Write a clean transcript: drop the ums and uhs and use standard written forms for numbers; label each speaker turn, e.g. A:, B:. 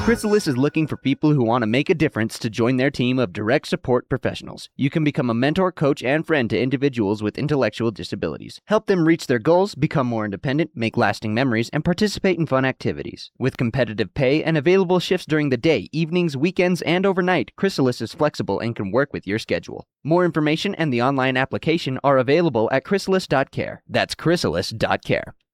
A: Chrysalis is looking for people who want to make a difference to join their team of direct support professionals. You can become a mentor, coach, and friend to individuals with intellectual disabilities. Help them reach their goals, become more independent, make lasting memories, and participate in fun activities. With competitive pay and available shifts during the day, evenings, weekends, and overnight, Chrysalis is flexible and can work with your schedule. More information and the online application are available at chrysalis.care. That's chrysalis.care.